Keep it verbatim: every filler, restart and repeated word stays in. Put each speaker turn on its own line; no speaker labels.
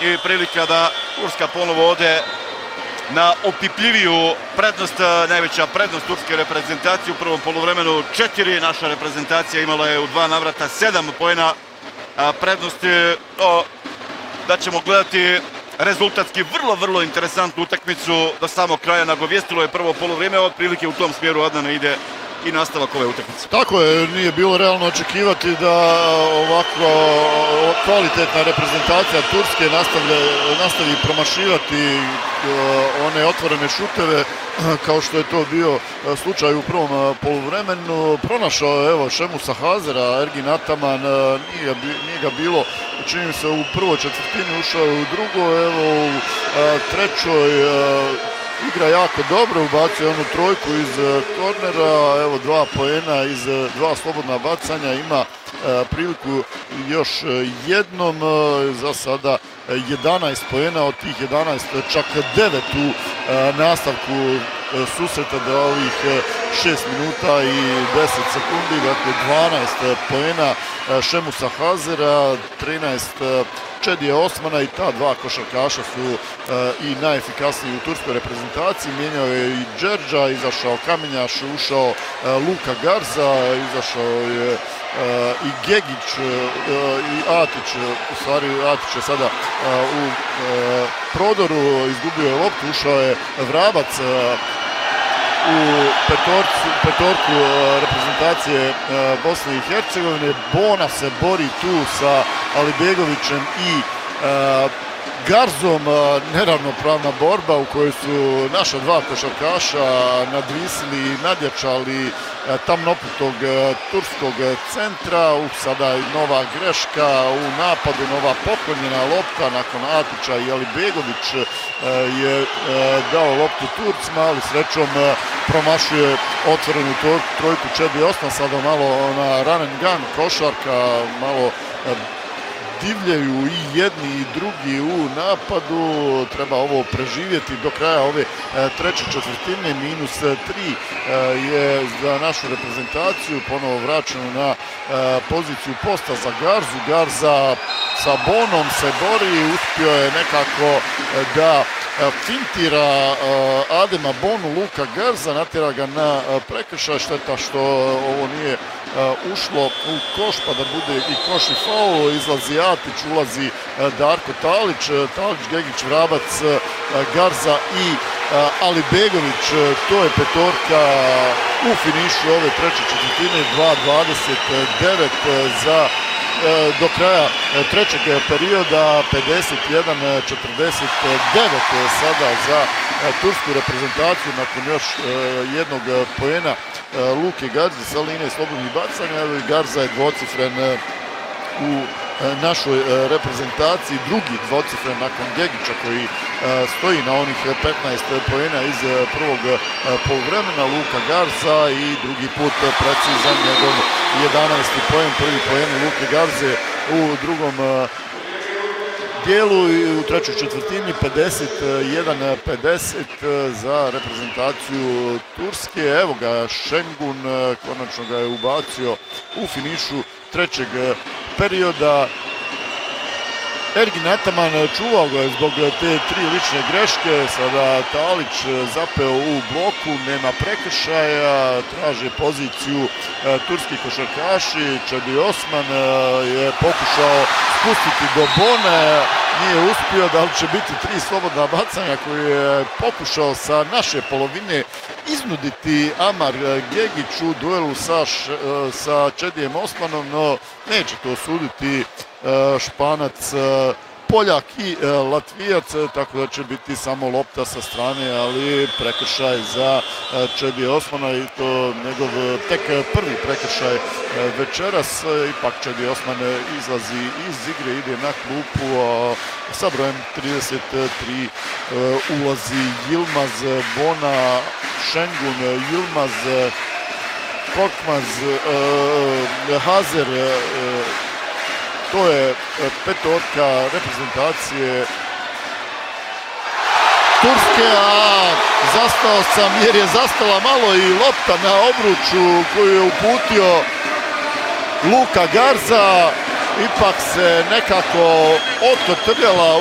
i prilika da Turska ponovo ode na opipljiviju prednost, najveća prednost turske reprezentacije u prvom poluvremenu. Četiri, naša reprezentacija imala je u dva navrata sedam poena prednosti. O, da ćemo gledati rezultatski vrlo, vrlo interesantnu utakmicu do samog kraja. Nagovijestilo je prvo poluvrijeme, otprilike u tom smjeru Adnana ide i nastavak ove utakmice.
Tako je, nije bilo realno očekivati da ovako kvalitetna reprezentacija Turske nastavlja, nastavi promašivati one otvorene šuteve kao što je to bio slučaj u prvom poluvremenu. Pronašao je evo Šemusa Hazera, Ergin Ataman, nije ga, nije ga bilo, čini mi se u prvoj četvrtini, ušao je u drugo, evo u trećoj igra jako dobro, ubacio onu trojku iz kornera, evo dva poena iz dva slobodna bacanja, ima e, priliku još jednom, e, za sada jedanaest poena, od tih jedanaest čak devet u e, nastavku e, susreta do ovih šest minuta i deset sekundi, dakle dvanaest poena e, Šemusa Hazera, trinaest Čedije Osmana i ta dva košarkaša su uh, i najefikasniji u turskoj reprezentaciji. Mijenjao je i Đerđa, izašao Kamenjaš, ušao uh, Luka Garza, izašao je uh, i Gegić uh, i Atić, u stvari Atić je sada uh, u uh, prodoru, izgubio je loptu, ušao je Vrabac uh, u petorcu, petorku reprezentacije Bosne i Hercegovine. Bona se bori tu sa Alibegovićem i Garzom, neravnopravna borba u kojoj su naša dva košarkaša nadvisili i nadjačali tamnoputog turskog centra. Uh, sada nova greška u napadu, nova poklonjena lopta nakon Atića i Alibegović je dao loptu Turcima, ali srećom promašuje otvorenu trojku Čedi Osman. Sada malo na run and gun košarka, malo divljaju i jedni i drugi u napadu. Treba ovo preživjeti do kraja ove treće četvrtine. Minus tri je za našu reprezentaciju. Ponovo vraćeno na poziciju posta za Garzu. Garza sa Bonom se bori. Uspio je nekako da fintira Adema Bonu. Luka Garza natjera ga na prekršaj. Šteta što ovo nije ušlo u koš pa da bude i koš i faul. Izlazi Atić, ulazi Darko Talić, Talić, Gegić, Vrabac, Garza i Alibegović. To je petorka u finišu ove treće četvrtine. dva dvadeset devet za do kraja trećeg perioda, pedeset jedan četrdeset devet sada za tursku reprezentaciju nakon još jednog poena Luke Garze sa linije slobodnih bacanja. Evo i Garza je dvocifren u našoj reprezentaciji, drugi dvocifren nakon Gegića koji stoji na onih petnaest poena iz prvog poluvremena. Luka Garza i drugi put precizan njegov jedanaesti poen, prvi poen Luke Garze u drugom dijelu i u trećoj četvrtini. Pedeset jedan pedeset za reprezentaciju Turske. Evo ga Šengun, konačno ga je ubacio u finišu trećeg perioda. Ergin Ataman čuvao ga je zbog te tri lične greške. Sada Talić zapeo u bloku, nema prekršaja, traže poziciju turski košarkaši. Čedi Osman je pokušao spustiti do Bone, nije uspio. Da li će biti tri slobodna bacanja koje je pokušao sa naše polovine iznuditi Amar Gegić u duelu sa, sa Čedijem Osmanom, no neće to osuditi Španac, Poljak i Latvijac, tako da će biti samo lopta sa strane, ali prekršaj za Čedije Osmana i to njegov tek prvi prekršaj večeras. Ipak Čedije Osman izlazi iz igre, ide na klupu, sa brojem trideset tri ulazi Yilmaz, Bona, Šengun, Yilmaz, Korkmaz, Hazer. To je petorka reprezentacije Turske, a zastao sam jer je zastala malo i lopta na obruču koju je uputio Luka Garza. Ipak se nekako otkotrljala